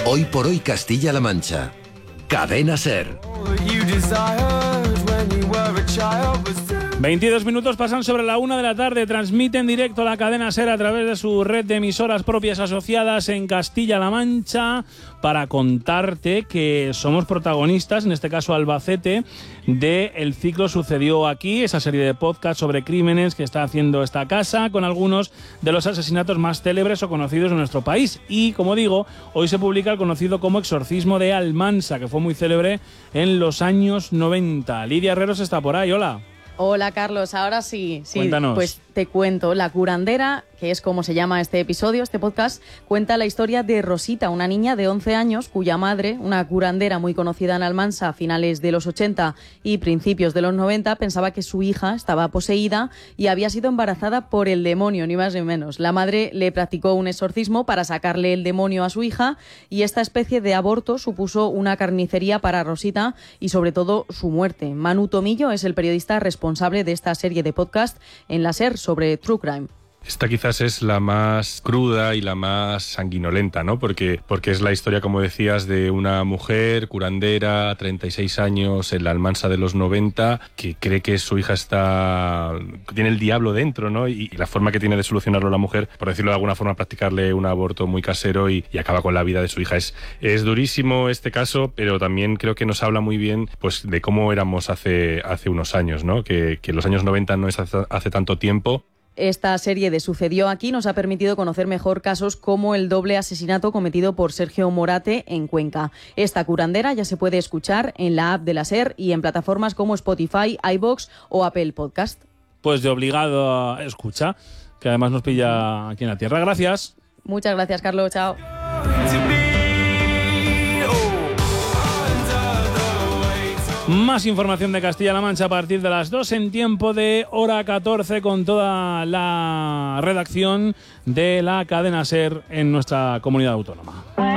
Hoy por hoy Castilla-La Mancha. Cadena SER. 22 minutos pasan sobre la 1 de la tarde. Transmite en directo la cadena SER a través de su red de emisoras propias asociadas en Castilla-La Mancha para contarte que somos protagonistas, en este caso Albacete, de El Ciclo Sucedió Aquí, esa serie de podcast sobre crímenes que está haciendo esta casa con algunos de los asesinatos más célebres o conocidos en nuestro país. Y, como digo, hoy se publica el conocido como Exorcismo de Almansa, que fue muy célebre en los años 90. Lidia Herreros está por ahí, hola. Hola Carlos, ahora sí. Cuéntanos. Pues te cuento, La Curandera, que es como se llama este episodio, este podcast, cuenta la historia de Rosita, una niña de 11 años cuya madre, una curandera muy conocida en Almansa a finales de los 80 y principios de los 90, pensaba que su hija estaba poseída y había sido embarazada por el demonio, ni más ni menos. La madre le practicó un exorcismo para sacarle el demonio a su hija y esta especie de aborto supuso una carnicería para Rosita y sobre todo su muerte. Manu Tomillo es el periodista responsable de esta serie de podcast en la SER sobre True Crime. Esta quizás es la más cruda y la más sanguinolenta, ¿no? Porque es la historia, como decías, de una mujer curandera, 36 años, en la Almansa de los 90, que cree que su hija tiene el diablo dentro, ¿no? Y la forma que tiene de solucionarlo la mujer, por decirlo de alguna forma, practicarle un aborto muy casero y acaba con la vida de su hija. Es durísimo este caso, pero también creo que nos habla muy bien pues de cómo éramos hace unos años, ¿no? Que los años 90 no es hace tanto tiempo. Esta serie de Sucedió Aquí nos ha permitido conocer mejor casos como el doble asesinato cometido por Sergio Morate en Cuenca. Esta curandera ya se puede escuchar en la app de la SER y en plataformas como Spotify, iVoox o Apple Podcast. Pues de obligado a escucha, que además nos pilla aquí en la tierra. Gracias. Muchas gracias, Carlos. Chao. Más información de Castilla-La Mancha a partir de las 2 en tiempo de hora 14 con toda la redacción de la cadena SER en nuestra comunidad autónoma.